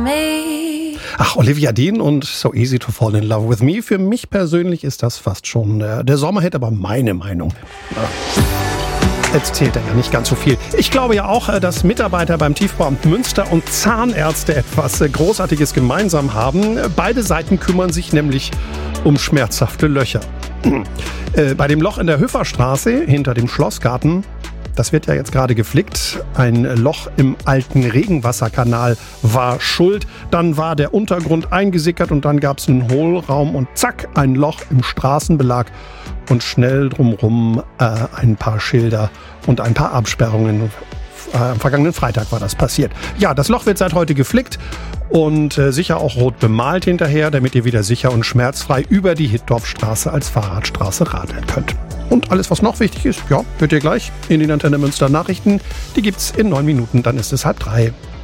Ach, Olivia Dean und So Easy to Fall in Love with Me. Für mich persönlich ist das fast schon der Sommerhit, aber meine Meinung. Jetzt zählt er ja nicht ganz so viel. Ich glaube ja auch, dass Mitarbeiter beim Tiefbauamt Münster und Zahnärzte etwas Großartiges gemeinsam haben. Beide Seiten kümmern sich nämlich um schmerzhafte Löcher. Bei dem Loch in der Höferstraße hinter dem Schlossgarten, das wird ja jetzt gerade geflickt. Ein Loch im alten Regenwasserkanal war schuld. Dann war der Untergrund eingesickert und dann gab es einen Hohlraum und zack, ein Loch im Straßenbelag. Und schnell drumherum ein paar Schilder und ein paar Absperrungen. Am vergangenen Freitag war das passiert. Ja, das Loch wird seit heute geflickt und sicher auch rot bemalt hinterher, damit ihr wieder sicher und schmerzfrei über die Hittorfstraße als Fahrradstraße radeln könnt. Und alles, was noch wichtig ist, ja, hört ihr gleich in den Antenne Münster Nachrichten. Die gibt's in 9 Minuten, dann ist es 2:30.